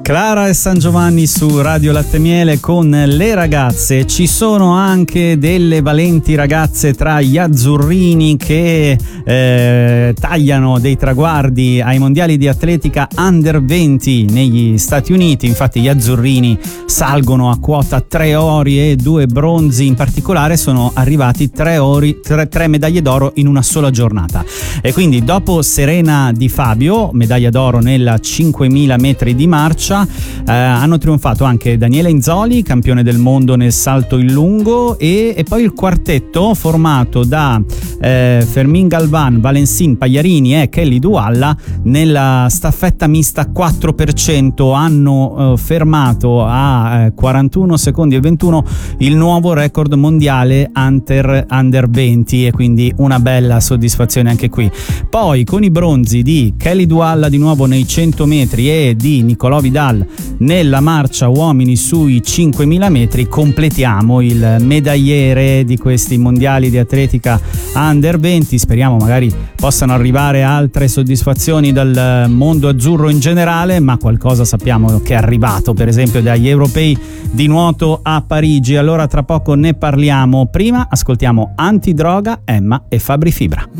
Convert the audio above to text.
Clara e San Giovanni su Radio Latte Miele con le ragazze. Ci sono anche delle valenti ragazze tra gli azzurrini che tagliano dei traguardi ai mondiali di atletica under 20 negli Stati Uniti. Infatti gli azzurrini salgono a quota 3 ori e 2 bronzi. In particolare sono arrivati 3 medaglie d'oro in una sola giornata. E quindi dopo Serena Di Fabio, medaglia d'oro nella 5.000 metri di marcia, hanno trionfato anche Daniela Inzoli, campione del mondo nel salto in lungo, e poi il quartetto formato da Fermín Galván, Valencin, Pagliarini e Kelly Dualla nella staffetta mista 4%. Hanno fermato a 41 secondi e 21 il nuovo record mondiale under 20, e quindi una bella soddisfazione anche qui. Poi con i bronzi di Kelly Dualla di nuovo nei 100 metri e di Nicolò Vidal nella marcia uomini sui 5.000 metri completiamo il medagliere di questi mondiali di atletica under 20. Speriamo magari possano arrivare altre soddisfazioni dal mondo azzurro in generale, ma qualcosa sappiamo che è arrivato, per esempio dagli europei di nuoto a Parigi. Allora tra poco ne parliamo. Prima ascoltiamo Antidroga, Emma e Fabri Fibra.